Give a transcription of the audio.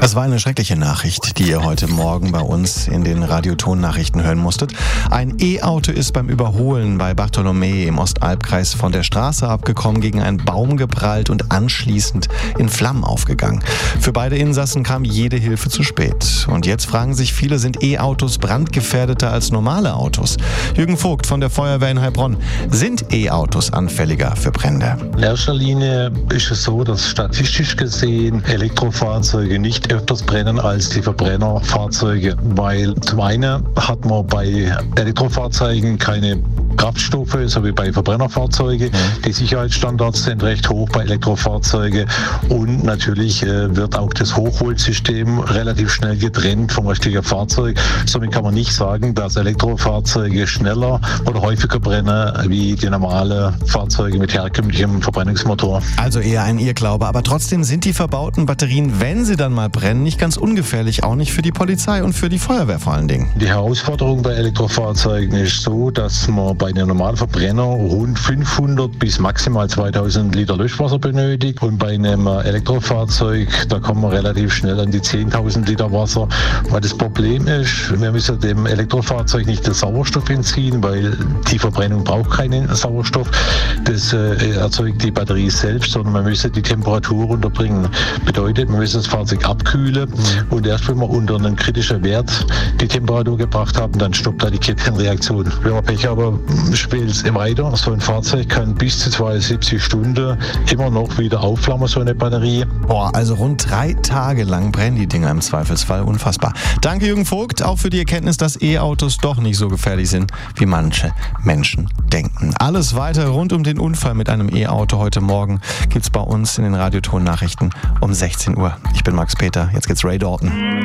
Es war eine schreckliche Nachricht, die ihr heute Morgen bei uns in den Radiotonnachrichten hören musstet. Ein E-Auto ist beim Überholen bei Bartholomä im Ostalbkreis von der Straße abgekommen, gegen einen Baum geprallt und anschließend in Flammen aufgegangen. Für beide Insassen kam jede Hilfe zu spät. Und jetzt fragen sich viele, sind E-Autos brandgefährdeter als normale Autos? Jürgen Vogt von der Feuerwehr in Heilbronn. Sind E-Autos anfälliger für Brände? In erster Linie ist es so, dass statistisch gesehen Elektrofahrzeuge nicht öfters brennen als die Verbrennerfahrzeuge, weil zum einen hat man bei Elektrofahrzeugen keine Kraftstoffe, so wie bei Verbrennerfahrzeugen. Die Sicherheitsstandards sind recht hoch bei Elektrofahrzeugen und natürlich wird auch das Hochvoltsystem relativ schnell getrennt vom richtigen Fahrzeug. Somit kann man nicht sagen, dass Elektrofahrzeuge schneller oder häufiger brennen wie die normalen Fahrzeuge mit herkömmlichem Verbrennungsmotor. Also eher ein Irrglaube, aber trotzdem sind die verbauten Batterien, wenn sie dann mal brennen, nicht ganz ungefährlich, auch nicht für die Polizei und für die Feuerwehr vor allen Dingen. Die Herausforderung bei Elektrofahrzeugen ist so, dass man bei einem normalen Verbrenner rund 500 bis maximal 2000 Liter Löschwasser benötigt und bei einem Elektrofahrzeug, da kommt man relativ schnell an die 10.000 Liter Wasser. Weil das Problem ist, wir müssen dem Elektrofahrzeug nicht den Sauerstoff entziehen, weil die Verbrennung braucht keinen Sauerstoff. Das erzeugt die Batterie selbst, sondern man müsste die Temperatur runterbringen. Bedeutet, man müsste das Fahrzeug abkühlen und erst wenn wir unter einen kritischen Wert die Temperatur gebracht haben, dann stoppt da die Kettenreaktion. Wenn wir Pech haben, spielt es weiter. So ein Fahrzeug kann bis zu 72 Stunden immer noch wieder aufflammen, so eine Batterie. Also rund 3 Tage lang brennen die Dinger im Zweifelsfall. Unfassbar. Danke Jürgen Vogt, auch für die Erkenntnis, dass E-Autos doch nicht so gefährlich sind, wie manche Menschen denken. Alles weiter rund um den Unfall mit einem E-Auto heute Morgen gibt's bei uns in den Radiotonnachrichten um 16 Uhr. Ich bin Max Peter, jetzt geht's Ray Dalton.